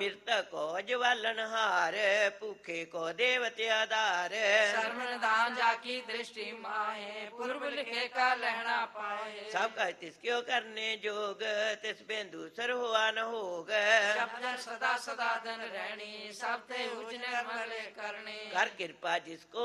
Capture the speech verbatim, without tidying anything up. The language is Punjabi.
ਮ੍ਰਿਤਕ ਕੋ ਜਵਾਲਨ ਹਾਰ ਭੂਖੇ ਕੋ ਦੇਵਤੇ ਆਧਾਰ ਸਰਮ ਨਿਦਾਨ ਜਾਕੀ ਦ੍ਰਿਸ਼ਟੀ ਮਾਹੇ ਪੁਰਬ ਲਿਖੇ ਕਾ ਲਹਿਣਾ ਪਾਏ ਸਭ ਕਛ ਤਿਸ ਕਿਉ ਕਰਨੇ ਜੋਗ ਤਿਸ ਬਿੰਦੂ ਸਰ ਹੋਆ ਨ ਹੋਗ ਜਪ ਸਦਾ ਸਦਾ ਦਿਨ ਰਹਿਣੀ ਸਭ ਤੇ ਉਜ ਨਿਰਮਲੇ ਕਰਨੀ ਕਰ ਕਿਰਪਾ ਜਿਸ ਕੋ